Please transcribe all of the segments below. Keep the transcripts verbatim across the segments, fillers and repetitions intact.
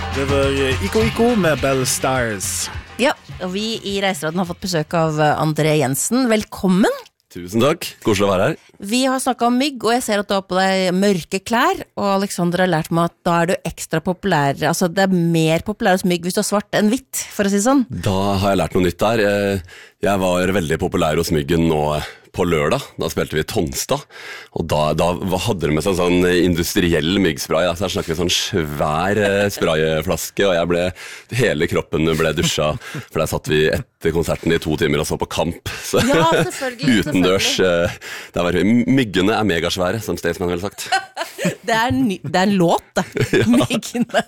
Det var Iko Iko med Bell Stars. Ja, og vi i Reiseraden har fått besøk av André Jensen. Velkommen. Tusen takk, koselig å være her. Vi har snakket om mygg, og jeg ser at du har på deg mørke klær, og Alexander har lært meg at da er du ekstra populær, altså det er mer populær hos mygg hvis du har svart enn hvitt, for å si sånn. Da har jeg lært noe nytt der. Jeg var veldig populær hos myggen nå på lørdag, da spilte vi Tonstad, og da, da hadde de med seg sånn industriell myggspray, altså jeg snakket sånn svær sprayflaske, og jeg ble, hele kroppen ble dusja, for der satt vi etter konserten i to timer og så på kamp, så ja, selvfølgelig, utendørs, det var, myggene er megasvære, som Staysman ville sagt. Det er, ny, det er en låt, da. Ja. Myggene.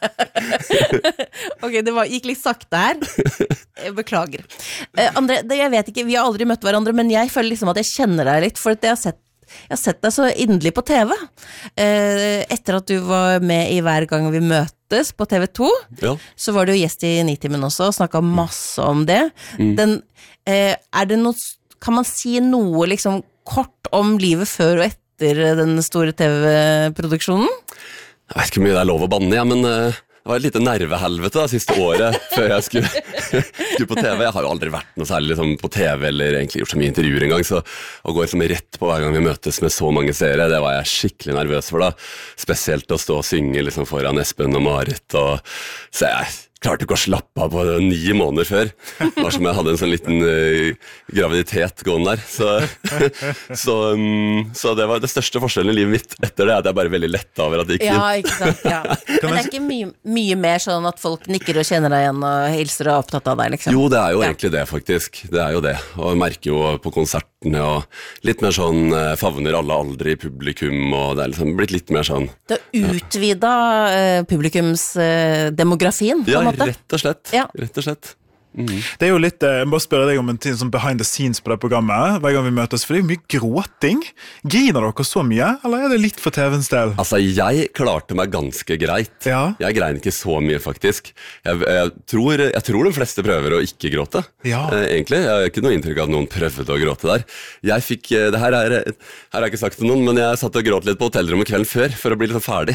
Ok, det var, gikk litt sakte her. Jeg beklager. Uh, André, det, jeg vet ikke, vi har aldri møtt hverandre, men jeg føler liksom at jeg kjenner deg litt, for at jeg har sett, jeg har sett deg så inderlig på T V. Uh, etter at du var med i Hver gang vi møtes på T V to, ja. Så var du gjest i Nitimen også, og snakket masse om det. Mm. Den, uh, er det noe, kan man si noe liksom kort om livet før og etter den store T V-produksjonen? Jeg vet ikke hvor mye det er lov å banne, ja, men uh, det var et lite nervehelvete da, siste året før jeg skulle, skulle på T V. Jeg har jo aldri vært noe særlig liksom, på T V eller egentlig gjort så mye intervjuer en gang, så å gå liksom, rett på hver gang vi møtes med så mange seere, det var jeg skikkelig nervøs for da. Spesielt å stå og synge liksom, foran Espen og Marit, og så jeg klarte ikke å slappe av på ni måneder før. Det var som jeg hadde en sånn liten uh, graviditet gående der. Så, så, um, så det var det største forskjellen i livet mitt etter det, at jeg bare veldig lett over at det gikk fint. Ja, ikke sant, ja. Men det er ikke mye, mye mer sånn at folk nikker og kjenner deg igjen og hilser og er opptatt av deg, liksom? Jo, det er jo ja. egentlig det, faktisk. Det er jo det. Og jeg merker jo på konsertene og litt mer sånn uh, favner alle aldre i publikum, og det er liksom blitt litt mer sånn... Du har utvidet uh, publikumsdemografien, uh, på en måte? Rett og slett, ja. rett og slett. Mm. Det er jo litt, jeg må bare spørre deg om en ting som behind the scenes på det programmet, hver gang vi møtes, for det er jo mye gråting. Griner dere så mye, eller er det litt for T V-ens del? Altså, jeg klarte meg ganske greit. Ja. Jeg grein ikke så mye, faktisk. Jeg, jeg, tror, jeg tror de fleste prøver å ikke gråte, ja. eh, egentlig. Jeg har ikke noe inntrykk av at noen prøvde å gråte der. Jeg fikk, det her er, her har jeg ikke sagt til noen, men jeg satt og gråt litt på hotellrommet kvelden før, for å bli litt ferdig.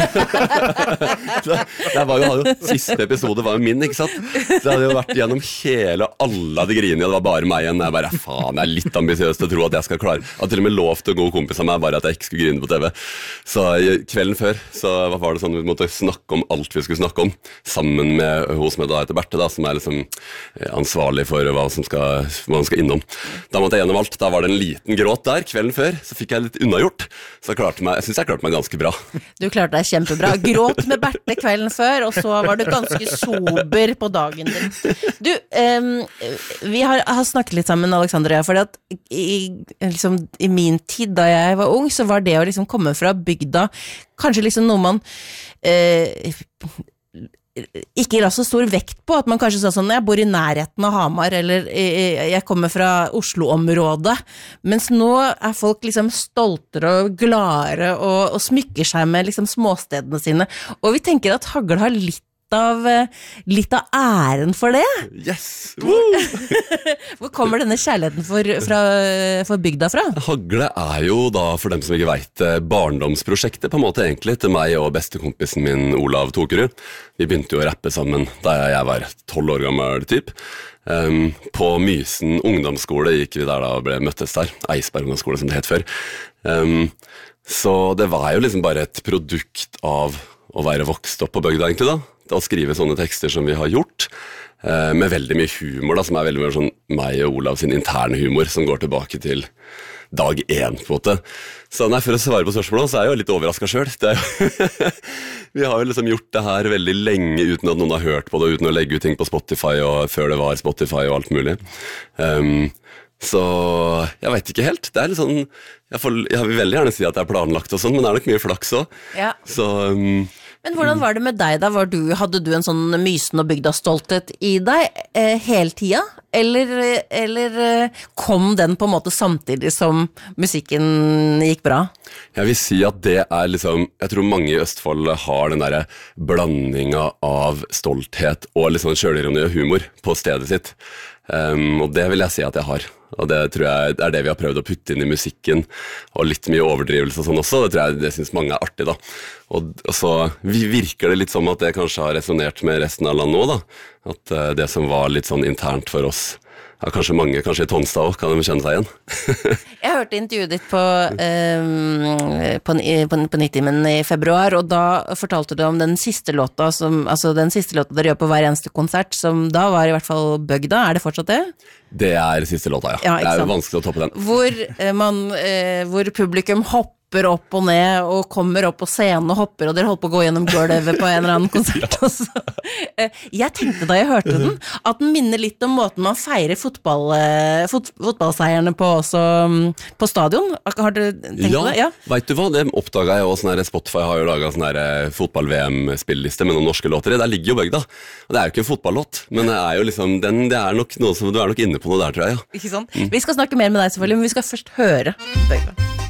Så, jeg var jo, jo, siste episode var jo min, ikke sant? Så jeg hadde jo vært gjennom hele, alle hadde grinet, det var bare meg igjen. Jeg bare, faen, jeg er litt ambisiøs til å tro at jeg skal klare. Jeg har til og med lovt å gå kompis av meg, bare at jeg ikke skulle grine på T V. Så kvelden før, så var det sånn vi måtte snakke om alt vi skulle snakke om, sammen med hos meg da etter Berthe, da, som er liksom ansvarlig for hva som skal, hva man skal innom. Da måtte jeg gjennom alt. Da var det en liten gråt der, kvelden før, så fikk jeg litt unnagjort. Så jeg klarte meg, jeg synes jeg klarte meg ganske bra. Du klarte deg kjempebra. Gråt med Berthe kvelden før, og så var du ganske sober på dagen din. Du, um, vi har, har snakket litt sammen, Alexander og jeg, fordi at i, liksom, i min tid da jeg var ung, så var det å liksom komme fra bygda kanskje liksom noe man eh, ikke la så stor vekt på, at man kanskje sa sånn, jeg bor i nærheten av Hamar, eller jeg kommer fra Oslo-området, mens nå er folk liksom stoltere og gladere og, og smykker seg med liksom småstedene sine, og vi tenker at Hagle har litt av, litt av æren for det. Yes! Hvor kommer denne kjærligheten for, fra, for bygda fra? Hagle er jo da, for dem som ikke vet, barndomsprosjektet på en måte egentlig, til meg og bestekompisen min Olav Tokerud. Vi begynte jo å rappe sammen da jeg var tolv år gammel typ. Um, på Mysen ungdomsskole gikk vi der da og ble møttes der. Eisberg ungdomsskole som det het før. Um, så det var jo liksom bare et produkt av å være vokst opp på bygda egentlig da. Å skrive sånne tekster som vi har gjort, eh, med veldig mye humor da, som er veldig mye sånn meg og Olav sin interne humor, som går tilbake til dag én, på en måte. Så nei, for å svare på spørsmålet, så er jeg jo litt overrasket selv. Vi har jo liksom gjort det her veldig lenge, uten at noen har hørt på det, uten å legge ut ting på Spotify, og før det var Spotify og alt mulig. Um, så jeg vet ikke helt. Det er litt sånn, jeg, får, jeg vil veldig gjerne si at det er planlagt og sånn, men det er nok mye flaks også. Ja. Så... Um, Men hvordan var det med deg da? Var du, hadde du en sånn Mysen og bygda stolthet i deg eh, hele tida? Eller, eller eh, kom den på en måte samtidig som musikken gikk bra? Jeg vil si at det er liksom, jeg tror mange i Østfold har den der blandinga av stolthet og litt sånn selvironi og humor på stedet sitt. Um, og det vil jeg si at jeg har. Og det tror jeg er det vi har prøvd å putte inn i musikken, og litt mye overdrivelse og sånn også. Det tror jeg det synes mange er artig, da. Og, og så virker det litt som at det kanskje har resonert med resten av landet også, da. At uh, det som var litt sånn internt for oss, ja, kanskje mange, kanskje i Tonstad også, kan de kjenne seg igjen. Jeg hørte intervjuet ditt på, um, på, på, på Nittimen i februar, og da fortalte du om den siste låta, som, altså den siste låta dere gjør på hver eneste konsert, som da var i hvert fall Bøgda. Er det fortsatt det? Det er siste låta, ja. Ja, det er jo vanskelig å toppe den. Hvor, eh, man, eh, hvor publikum hopper opp og ned, og kommer opp på scenen og hopper, og dere holdt på å gå gjennom gulvet på en eller annen konsert. Ja. Så, eh, jeg tenkte da jeg hørte den, at den minner litt om måten man feirer fotball, eh, fot, fotballseierne på, også, um, på stadion. Har du tenkt ja, på det? Ja, vet du hva? Det oppdaget jeg også. Sånn Spotify har jo laget sånn fotball-V M-spilleliste med noen norske låter i. Der ligger jo Bøgda. Og det er jo ikke en fotballåt, men det er jo liksom, den, det er nok noe som du er nok inne på noe der, tror jeg. Ja. Ikke sant? Mm. Vi skal snakke mer med deg selvfølgelig, men vi skal først høre Bøgda.